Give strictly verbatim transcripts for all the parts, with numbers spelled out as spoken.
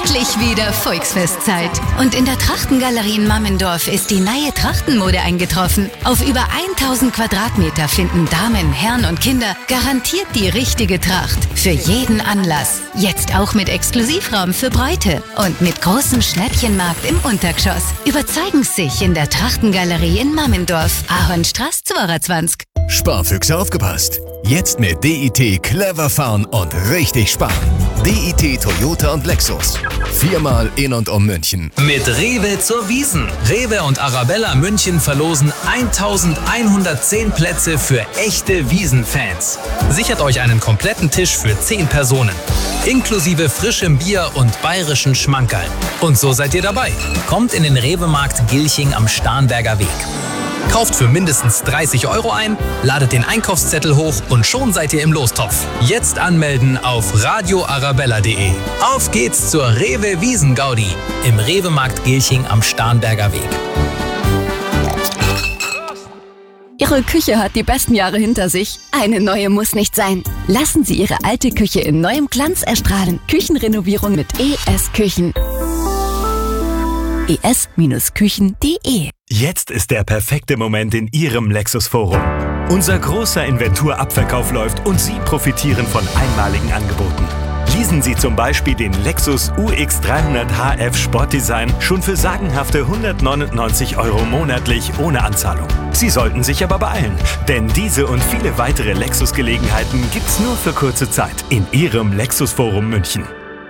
Endlich wieder Volksfestzeit. Und in der Trachtengalerie in Mammendorf ist die neue Trachtenmode eingetroffen. Auf über tausend Quadratmeter finden Damen, Herren und Kinder garantiert die richtige Tracht. Für jeden Anlass. Jetzt auch mit Exklusivraum für Bräute. Und mit großem Schnäppchenmarkt im Untergeschoss. Überzeugen Sie sich in der Trachtengalerie in Mammendorf. Ahornstraße zweiundzwanzig. Sparfüchse aufgepasst. Jetzt mit D I T clever fahren und richtig sparen. D I T Toyota und Lexus. Viermal in und um München. Mit Rewe zur Wiesn. Rewe und Arabella München verlosen eintausendeinhundertzehn Plätze für echte Wiesn-Fans. Sichert euch einen kompletten Tisch für zehn Personen. Inklusive frischem Bier und bayerischen Schmankerl. Und so seid ihr dabei. Kommt in den Rewe-Markt Gilching am Starnberger Weg. Kauft für mindestens dreißig Euro ein, ladet den Einkaufszettel hoch und schon seid ihr im Lostopf. Jetzt anmelden auf radio arabella punkt de. Auf geht's zur Rewe Wiesn-Gaudi im Rewe-Markt Gilching am Starnberger Weg. Ihre Küche hat die besten Jahre hinter sich. Eine neue muss nicht sein. Lassen Sie Ihre alte Küche in neuem Glanz erstrahlen. Küchenrenovierung mit E S Küchen. e s Küchen punkt de. Jetzt ist der perfekte Moment in Ihrem Lexus-Forum. Unser großer Inventurabverkauf läuft und Sie profitieren von einmaligen Angeboten. Leasen Sie zum Beispiel den Lexus U X dreihundert H F Sportdesign schon für sagenhafte hundertneunundneunzig Euro monatlich ohne Anzahlung. Sie sollten sich aber beeilen, denn diese und viele weitere Lexus-Gelegenheiten gibt's nur für kurze Zeit in Ihrem Lexus-Forum München.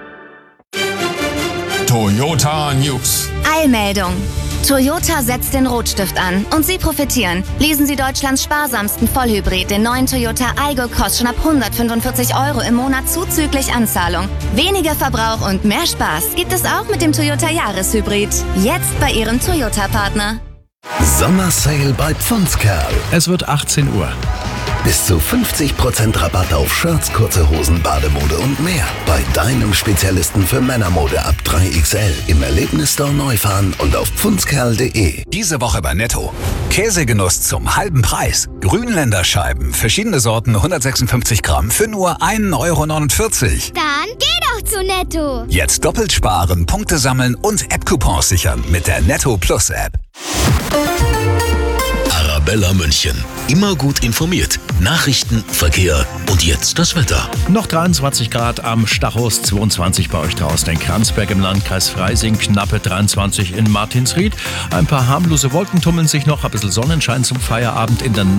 Toyota News. Eilmeldung. Toyota setzt den Rotstift an und Sie profitieren. Lesen Sie Deutschlands sparsamsten Vollhybrid, den neuen Toyota Aygo, kostet schon ab hundertfünfundvierzig Euro im Monat zuzüglich Anzahlung. Weniger Verbrauch und mehr Spaß gibt es auch mit dem Toyota Jahreshybrid. Jetzt bei Ihrem Toyota-Partner. Sommersale bei Pfundskerl. Es wird achtzehn Uhr. Bis zu fünfzig Prozent Rabatt auf Shirts, kurze Hosen, Bademode und mehr. Bei deinem Spezialisten für Männermode ab drei X L. Im Erlebnisstore Neufahren und auf pfundskerl punkt de. Diese Woche bei Netto. Käsegenuss zum halben Preis. Grünländerscheiben, verschiedene Sorten, hundertsechsundfünfzig Gramm für nur ein Euro neunundvierzig. Dann geh doch zu Netto. Jetzt doppelt sparen, Punkte sammeln und App-Coupons sichern mit der Netto Plus App. Arabella München. Immer gut informiert. Nachrichten, Verkehr und jetzt das Wetter. Noch dreiundzwanzig Grad am Stachus, zweiundzwanzig bei euch draußen in Kranzberg im Landkreis Freising, knappe dreiundzwanzig in Martinsried. Ein paar harmlose Wolken tummeln sich noch, ein bisschen Sonnenschein zum Feierabend in der